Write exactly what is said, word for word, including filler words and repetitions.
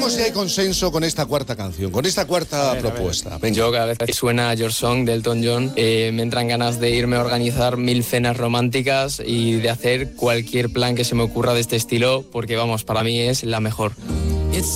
Veamos si hay consenso con esta cuarta canción, con esta cuarta ver, propuesta. Venga. Yo cada vez que suena Your Song de Elton John eh, me entran ganas de irme a organizar mil cenas románticas y de hacer cualquier plan que se me ocurra de este estilo, porque vamos, para mí es la mejor.